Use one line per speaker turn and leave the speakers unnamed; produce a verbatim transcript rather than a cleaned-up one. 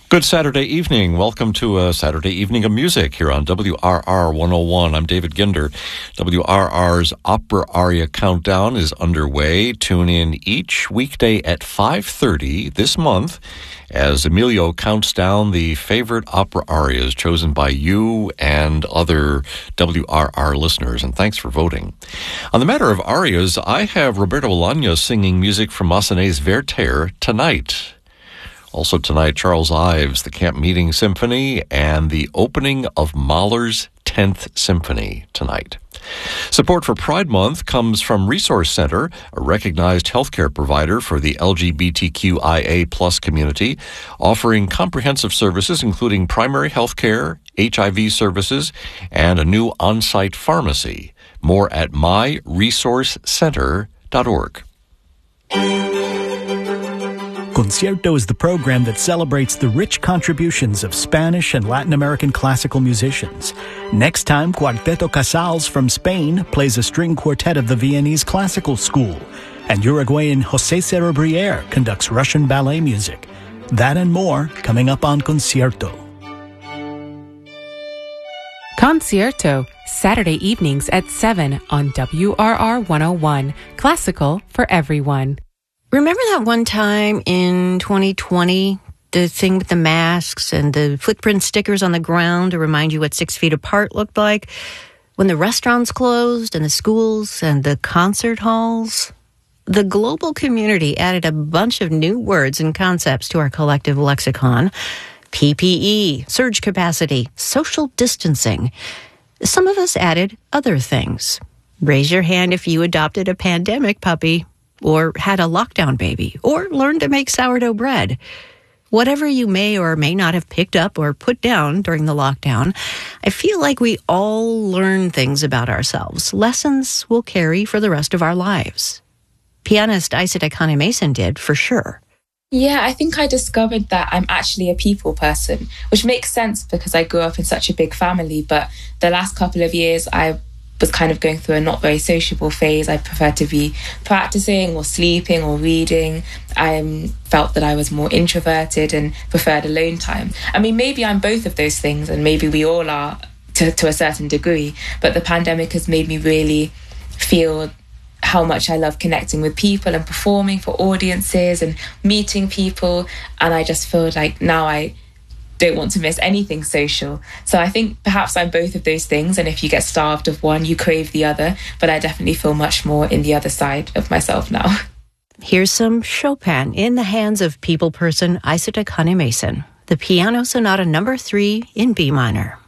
Good Saturday evening. Welcome to a Saturday evening of music here on W R R one oh one. I'm David Ginder. W R R's Opera Aria Countdown is underway. Tune in each weekday at five thirty this month as Emilio counts down the favorite opera arias chosen by you and other W R R listeners. And thanks for voting. On the matter of arias, I have Roberto Bolaños singing music from Massenet's Werther tonight. Also tonight, Charles Ives, the Camp Meeting Symphony, and the opening of Mahler's tenth Symphony tonight. Support for Pride Month comes from Resource Center, a recognized healthcare provider for the L G B T Q I A plus community, offering comprehensive services including primary health care, H I V services, and a new on-site pharmacy. More at my resource center dot org.
Concierto is the program that celebrates the rich contributions of Spanish and Latin American classical musicians. Next time, Cuarteto Casals from Spain plays a string quartet of the Viennese Classical School, and Uruguayan José Cerebrier conducts Russian ballet music. That and more coming up on Concierto.
Concierto, Saturday evenings at seven on W R R one oh one. Classical for everyone.
Remember that one time in twenty twenty, the thing with the masks and the footprint stickers on the ground to remind you what six feet apart looked like? When the restaurants closed and the schools and the concert halls? The global community added a bunch of new words and concepts to our collective lexicon. P P E, surge capacity, social distancing. Some of us added other things. Raise your hand if you adopted a pandemic puppy, or had a lockdown baby, or learned to make sourdough bread. Whatever you may or may not have picked up or put down during the lockdown, I feel like we all learn things about ourselves, lessons we'll carry for the rest of our lives. Pianist Isata Kahne-Mason did, for sure.
Yeah, I think I discovered that I'm actually a people person, which makes sense because I grew up in such a big family, but the last couple of years I was kind of going through a not very sociable phase. I preferred to be practicing or sleeping or reading. I um, felt that I was more introverted and preferred alone time. I mean, maybe I'm both of those things, and maybe we all are to, to a certain degree, but the pandemic has made me really feel how much I love connecting with people and performing for audiences and meeting people. And I just feel like now I don't want to miss anything social. So I think perhaps I'm both of those things, and if you get starved of one, you crave the other, but I definitely feel much more in the other side of myself now.
Here's some Chopin in the hands of people person Isata Kahne-Mason, the Piano Sonata number three in B minor.